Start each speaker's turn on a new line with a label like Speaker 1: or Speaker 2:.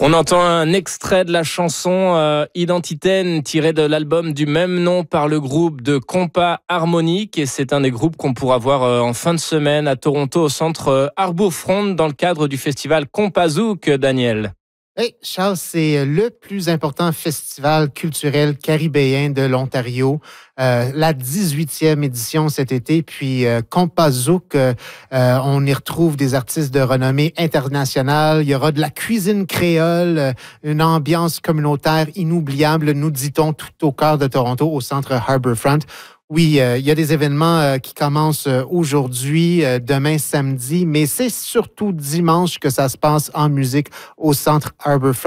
Speaker 1: On entend un extrait de la chanson Identitaine tirée de l'album du même nom par le groupe de compas harmonique, et c'est un des groupes qu'on pourra voir en fin de semaine à Toronto au centre Harbourfront dans le cadre du festival Compazouk, Daniel.
Speaker 2: Hey, Charles, c'est le plus important festival culturel caribéen de l'Ontario. La 18e édition cet été. Puis Compazouk, on y retrouve des artistes de renommée internationale. Il y aura de la cuisine créole, une ambiance communautaire inoubliable, nous dit-on, tout au cœur de Toronto, au centre Harbourfront. Oui, il y a des événements qui commencent aujourd'hui, demain samedi, mais c'est surtout dimanche que ça se passe en musique au centre Harbourfront.